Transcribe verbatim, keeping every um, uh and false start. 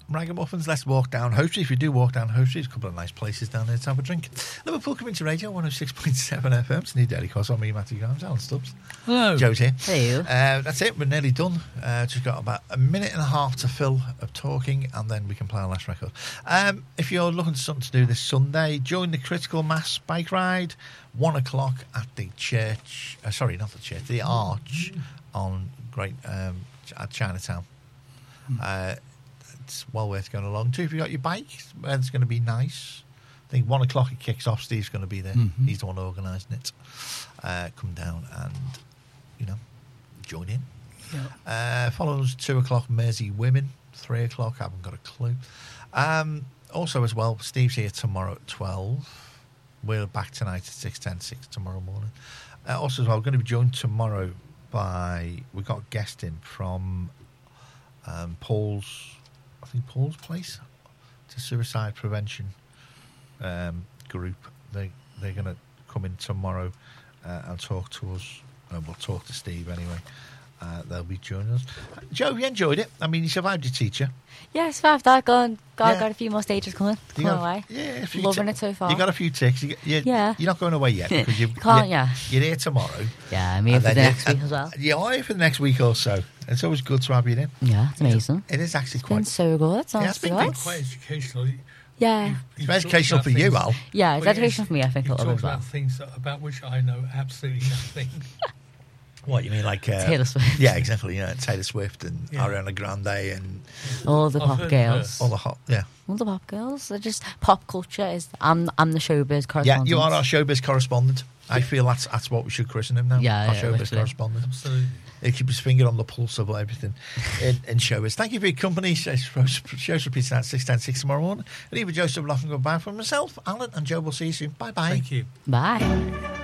Ragamuffins, let's walk down Hoe Street. If you do walk down Hoe Street, there's a couple of nice places down there to have a drink. Liverpool coming to radio, one oh six point seven F M. It's New Daily Cross on me, Matthew Grimes, Alan Stubbs. Hello. Joe's here. Hello. Uh, that's it, we're nearly done. Uh, just got about a minute and a half to fill of talking, and then we can play our last record. Um, if you're looking for something to do this Sunday, join the Critical Mass bike ride, one o'clock at the church, uh, sorry, not the church, the Arch on Great um, at Chinatown. Uh, it's well worth going along to. If you've got your bike, it's going to be nice. I think one o'clock it kicks off. Steve's going to be there. Mm-hmm. He's the one organising it. Uh, come down and, you know, join in. Yeah. Uh, follows two o'clock, Mersey Women. Three o'clock, I haven't got a clue. Um, also, as well, Steve's here tomorrow at twelve. We're back tonight at six ten, six tomorrow morning. Uh, also, as well, we're going to be joined tomorrow by, we've got a guest in from um, Paul's, I think Paul's Place. It's a suicide prevention um, group. They, they're going to come in tomorrow uh, and talk to us. Uh, we'll talk to Steve anyway. Uh, they'll be joining us. Joe, you enjoyed it? I mean, you survived your teacher. Yeah, I survived that. Got, got, Yeah. got a few more stages coming. You Coming got- away. Yeah, a few Loving ti- it so far. You got a few ticks. You, you, Yeah. You're not going away yet because you've, Can't, you're, yeah. you're here tomorrow. Yeah, I'm here And for the then you- next week and as well. You are here for the next week or so. It's always good to have you in. Yeah, it's amazing. It is actually It's been quite. so good. It's Yeah, it's been good. good. Quite educational. You- Yeah. you've It's talked educational about for you, things- Al. Yeah, it's Well, education for me, I think, a You've little bit talked as well. about things that, about which I know absolutely nothing. What, you mean like... Uh, Taylor Swift. Yeah, exactly. You know, Taylor Swift and Yeah. Ariana Grande and All the I've pop heard of girls. all the hot... Yeah. All the pop girls. They're just pop culture is. I'm I'm the showbiz Yeah, correspondent. you are our showbiz correspondent. I feel that's that's what we should christen him now. Yeah, our yeah, showbiz literally. correspondent. Absolutely. He keeps his finger on the pulse of everything in, in showbiz. Thank you for your company. Show's repeating at six ten, six tomorrow morning. And even Joseph Laughing goodbye from myself, Alan, and Joe. We'll see you soon. Bye bye. Thank you. Bye.